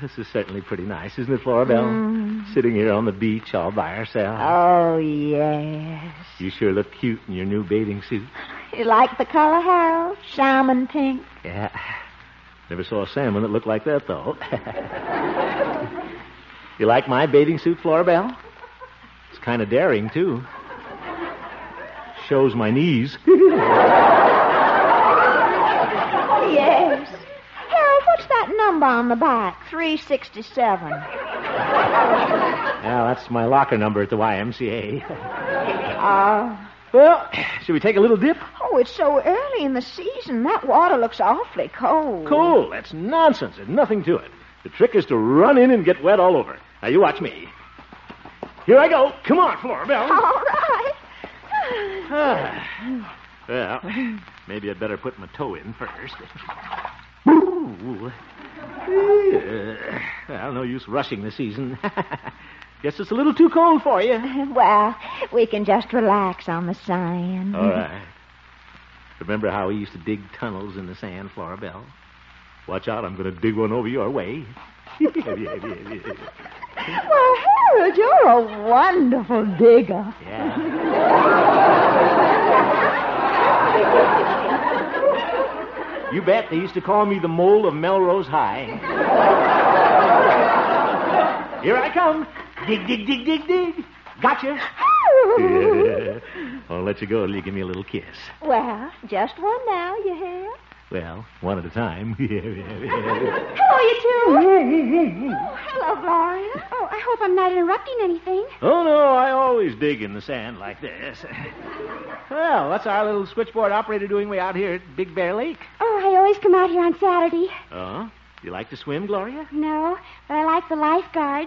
this is certainly pretty nice, isn't it, Florabelle? Sitting here on the beach all by ourselves. Oh, yes. You sure look cute in your new bathing suit. You like the color, Harold? Salmon pink? Yeah. Never saw a salmon that looked like that, though. You like my bathing suit, Florabelle? It's kind of daring, too. Shows my knees. Yes. Harold, what's that number on the back? 367. Yeah, that's my locker number at the YMCA. Oh. Well, should we take a little dip? Oh, it's so early in the season. That water looks awfully cold. Cold? That's nonsense. There's nothing to it. The trick is to run in and get wet all over. Now, you watch me. Here I go. Come on, Florabelle. All right. Well, maybe I'd better put my toe in first. Ooh. Well, no use rushing the season. Guess it's a little too cold for you. Well, we can just relax on the sand. All right. Remember how we used to dig tunnels in the sand, Florabelle? Watch out, I'm going to dig one over your way. Well, Harold, you're a wonderful digger. Yeah. You bet they used to call me the mole of Melrose High. Here I come. Dig, dig, dig, dig, dig. Gotcha. Yeah. I'll let you go till you give me a little kiss. Well, just one now, you hear? Well, one at a time. Hello, you two. Oh, hello, Gloria. Oh, I hope I'm not interrupting anything. Oh, no, I always dig in the sand like this. Well, what's our little switchboard operator doing way out here at Big Bear Lake? Oh, I always come out here on Saturday. Oh? You like to swim, Gloria? No, but I like the lifeguard.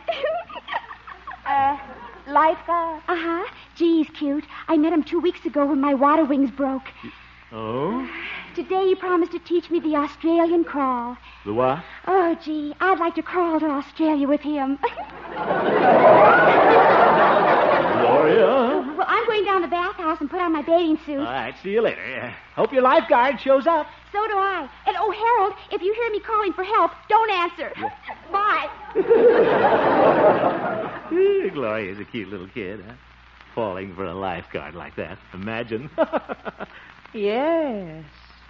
Lifeguard? Uh-huh. Gee, he's cute. I met him 2 weeks ago when my water wings broke. Oh? Today he promised to teach me the Australian crawl. The what? Oh, gee, I'd like to crawl to Australia with him. Gloria? Well, I'm going down to the bathhouse and put on my bathing suit. All right, see you later. Hope your lifeguard shows up. So do I. And, oh, Harold, if you hear me calling for help, don't answer. Bye. Gloria's a cute little kid, huh? Falling for a lifeguard like that. Imagine. Yes.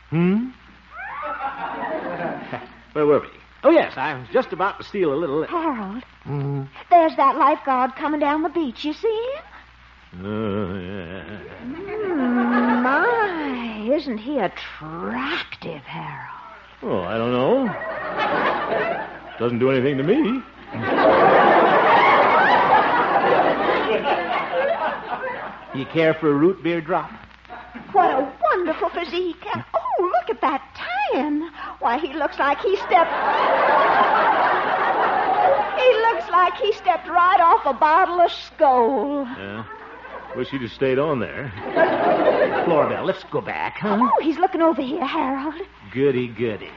Where were we? Oh, yes, I was just about to steal a little... Harold, there's that lifeguard coming down the beach. You see him? Yeah. My, isn't he attractive, Harold? Oh, I don't know. Doesn't do anything to me. You care for a root beer drop? What a wonderful physique. And, oh, look at that tan. Why, he looks like he stepped... He looks like he stepped right off a bottle of Skoal. Yeah. Wish he'd have stayed on there. Florabelle, let's go back, huh? Oh, he's looking over here, Harold. Goody, goody.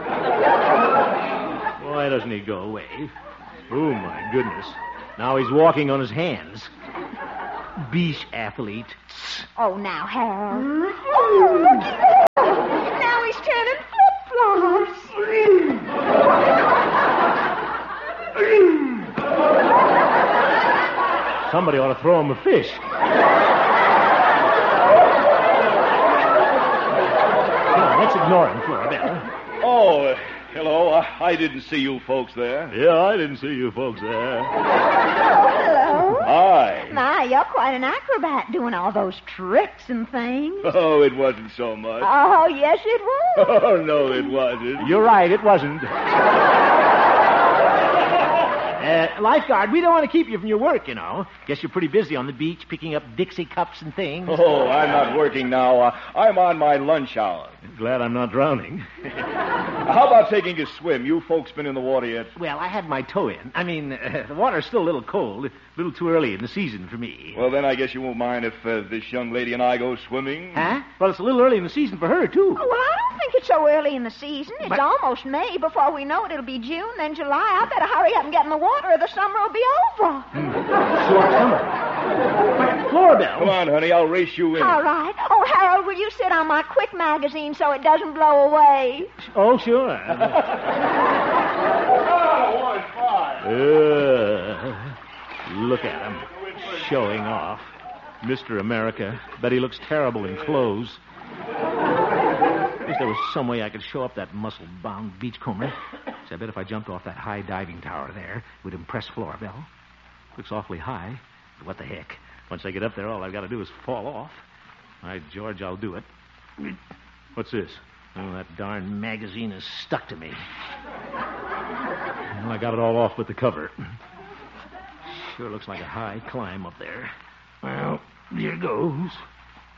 Why doesn't he go away? Oh, my goodness. Now he's walking on his hands. Beach athlete. Oh, now, Harold. Oh, looky there. Now he's turning flip-flops. Somebody ought to throw him a fish. Come on, let's ignore him, Florabelle. Oh, hello. I didn't see you folks there. Yeah, I didn't see you folks there. Hello. Hi. My, you're quite an acrobat doing all those tricks and things. Oh, it wasn't so much. Oh, yes, it was. Oh, no, it wasn't. You're right, it wasn't. Lifeguard, we don't want to keep you from your work, you know. Guess you're pretty busy on the beach picking up Dixie cups and things. Oh, I'm not working now. I'm on my lunch hour. Glad I'm not drowning. How about taking a swim? You folks been in the water yet? Well, I had my toe in. I mean, the water's still a little cold. A little too early in the season for me. Well, then I guess you won't mind if this young lady and I go swimming. Huh? Well, it's a little early in the season for her, too. Oh, well, I don't think it's so early in the season. It's almost May. Before we know it, it'll be June, then July. I better hurry up and get in the water or the summer will be over. Short summer. Florabelle. Come on, honey. I'll race you in. All right. Oh, Harold, will you sit on my quick magazine so it doesn't blow away? Oh, sure. Oh, 1, Look at him. Showing off. Mr. America. Bet he looks terrible in clothes. Wish there was some way I could show up that muscle-bound beachcomber. So I bet if I jumped off that high diving tower there, it would impress Florabelle. Looks awfully high. But what the heck? Once I get up there, all I've got to do is fall off. By George, I'll do it. What's this? Oh, that darn magazine is stuck to me. Well, I got it all off but the cover. Sure looks like a high climb up there. Well, here goes.